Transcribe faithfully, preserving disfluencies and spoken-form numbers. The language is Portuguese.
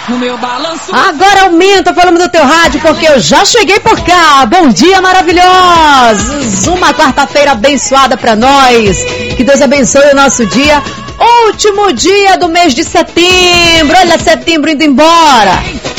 No meu balanço. Agora aumenta o volume do teu rádio, porque eu já cheguei por cá. Bom dia, maravilhosos. Uma quarta-feira abençoada pra nós. Que Deus abençoe o nosso dia. Último dia do mês de setembro. Olha, setembro indo embora.